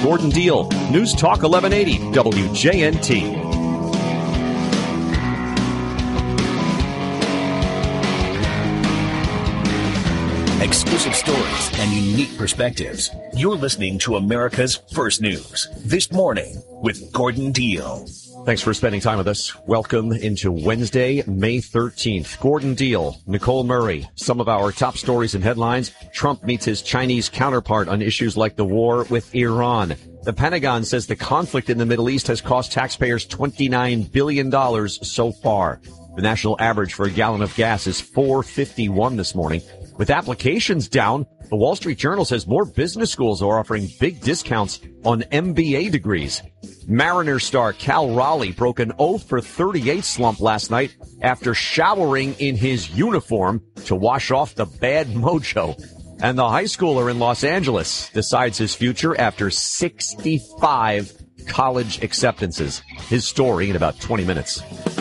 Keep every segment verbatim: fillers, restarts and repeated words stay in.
Gordon Deal, News Talk eleven eighty, W J N T. Exclusive stories and unique perspectives. You're listening to America's First News This Morning with Gordon Deal. Thanks for spending time with us. Welcome into Wednesday, May thirteenth. Gordon Deal, Nicole Murray, some of our top stories and headlines. Trump meets his Chinese counterpart on issues like the war with Iran. The Pentagon says the conflict in the Middle East has cost taxpayers twenty-nine billion dollars so far. The national average for a gallon of gas is four fifty-one this morning. With applications down, the Wall Street Journal says more business schools are offering big discounts on M B A degrees. Mariner star Cal Raleigh broke an oh for thirty-eight slump last night after showering in his uniform to wash off the bad mojo. And the high schooler in Los Angeles decides his future after sixty-five college acceptances. His story in about twenty minutes.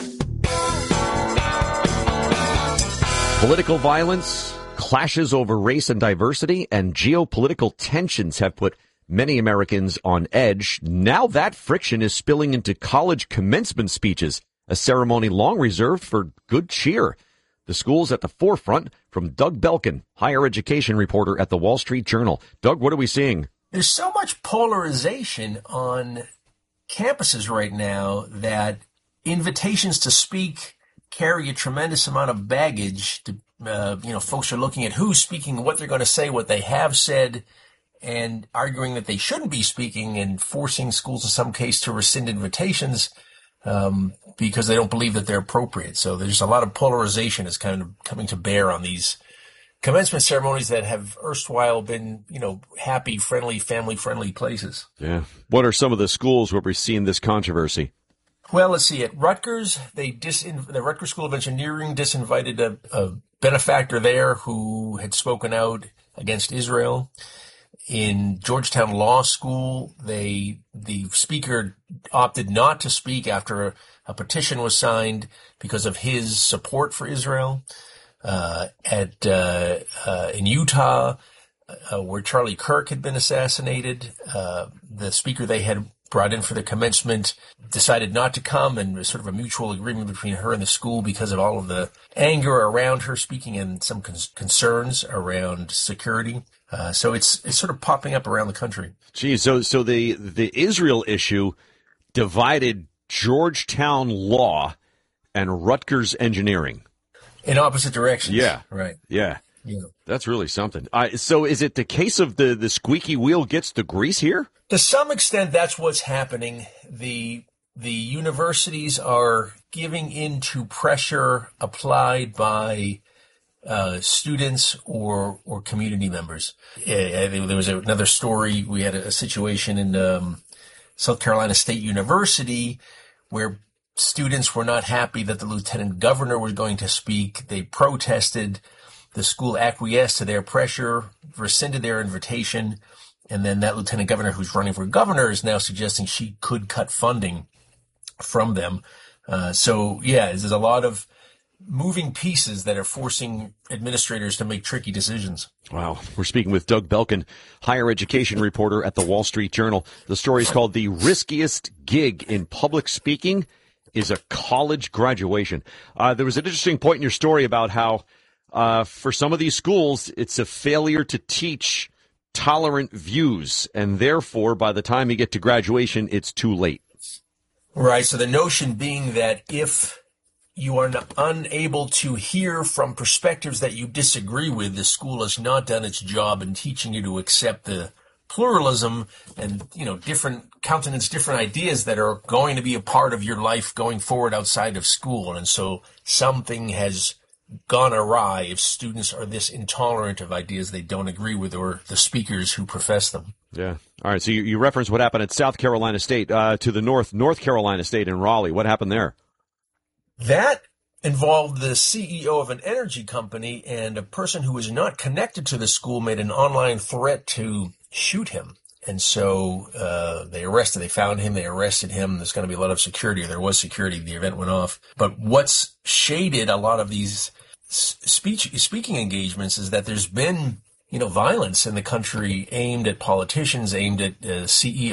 Political violence, clashes over race and diversity, and geopolitical tensions have put many Americans on edge. Now that friction is spilling into college commencement speeches, a ceremony long reserved for good cheer. The school's at the forefront. From Doug Belkin, higher education reporter at the Wall Street Journal. Doug, what are we seeing? There's so much polarization on campuses right now that invitations to speak carry a tremendous amount of baggage. To, uh, you know, folks are looking at who's speaking, what they're going to say, what they have said, and arguing that they shouldn't be speaking and forcing schools in some case to rescind invitations um, because they don't believe that they're appropriate. So there's a lot of polarization is kind of coming to bear on these commencement ceremonies that have erstwhile been, you know, happy, friendly, family-friendly places. Yeah. What are some of the schools where we've seen this controversy? Well, let's see. At Rutgers, they dis- the Rutgers School of Engineering disinvited a, a benefactor there who had spoken out against Israel. In Georgetown Law School, they the speaker opted not to speak after a, a petition was signed because of his support for Israel. Uh, at uh, uh, in Utah, uh, where Charlie Kirk had been assassinated, uh, the speaker they had brought in for the commencement decided not to come, and was sort of a mutual agreement between her and the school because of all of the anger around her speaking and some con- concerns around security. Uh, so it's it's sort of popping up around the country. Geez, so so the the Israel issue divided Georgetown Law and Rutgers Engineering in opposite directions. Yeah, right. Yeah, yeah. That's really something. Uh, so is it the case of the the squeaky wheel gets the grease here? To some extent, that's what's happening. The the universities are giving in to pressure applied by uh, students or or community members. Uh, there was another story. We had a, a situation in um, South Carolina State University where students were not happy that the lieutenant governor was going to speak. They protested. The school acquiesced to their pressure, rescinded their invitation. And then that lieutenant governor who's running for governor is now suggesting she could cut funding from them. Uh, so, yeah, there's a lot of moving pieces that are forcing administrators to make tricky decisions. Wow. We're speaking with Doug Belkin, higher education reporter at the Wall Street Journal. The story is called The Riskiest Gig in Public Speaking is a College Graduation. Uh, there was an interesting point in your story about how uh, for some of these schools, it's a failure to teach tolerant views, and therefore, by the time you get to graduation, it's too late. Right. So the notion being that if you are not, unable to hear from perspectives that you disagree with, the school has not done its job in teaching you to accept the pluralism and, you know, different countenance, different ideas that are going to be a part of your life going forward outside of school. And so something has gone awry if students are this intolerant of ideas they don't agree with or the speakers who profess them. Yeah. All right. So you, you referenced what happened at South Carolina State, uh, to the north, North Carolina State in Raleigh. What happened there? That involved the C E O of an energy company, and a person who was not connected to the school made an online threat to shoot him. And so uh they arrested, they found him, they arrested him. There's going to be a lot of security, or there was security. The event went off. But what's shaded a lot of these speech speaking engagements is that there's been, you know, violence in the country aimed at politicians, aimed at uh, C E